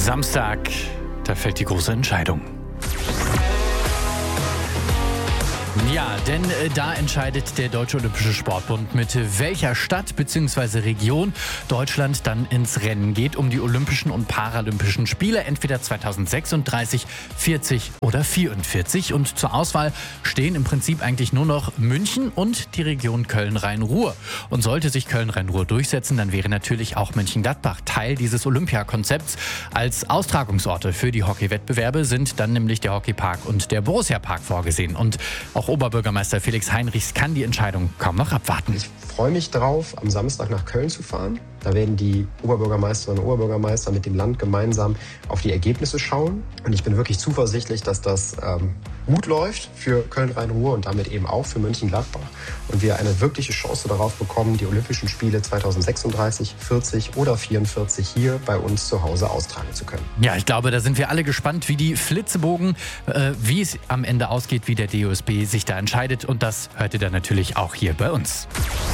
Samstag, da fällt die große Entscheidung. Ja, denn da entscheidet der Deutsche Olympische Sportbund, mit welcher Stadt bzw. Region Deutschland dann ins Rennen geht um die Olympischen und Paralympischen Spiele, entweder 2036, 40 oder 44. Und zur Auswahl stehen im Prinzip eigentlich nur noch München und die Region Köln-Rhein-Ruhr. Und sollte sich Köln-Rhein-Ruhr durchsetzen, dann wäre natürlich auch Mönchengladbach Teil dieses Olympiakonzepts. Als Austragungsorte für die Hockeywettbewerbe sind dann nämlich der Hockeypark und der Borussia-Park vorgesehen. Und auch Oberbürgermeister Felix Heinrichs kann die Entscheidung kaum noch abwarten. Ich freue mich darauf, am Samstag nach Köln zu fahren. Da werden die Oberbürgermeisterinnen und Oberbürgermeister mit dem Land gemeinsam auf die Ergebnisse schauen. Und ich bin wirklich zuversichtlich, dass das gut läuft für Köln-Rhein-Ruhr und damit eben auch für Mönchengladbach. Und wir eine wirkliche Chance darauf bekommen, die Olympischen Spiele 2036, 40 oder 44 hier bei uns zu Hause austragen zu können. Ja, ich glaube, da sind wir alle gespannt, wie die Flitzebogen, wie es am Ende ausgeht, wie der DOSB sich da entscheidet. Und das hört ihr dann natürlich auch hier bei uns.